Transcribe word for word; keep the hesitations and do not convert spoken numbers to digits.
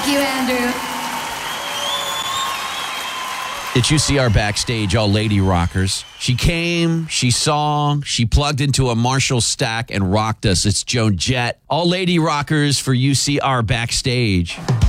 you, Andrew. It's U C R Backstage, all lady rockers. She came, she sang, she plugged into a Marshall stack and rocked us. It's Joan Jett. All lady rockers for U C R Backstage.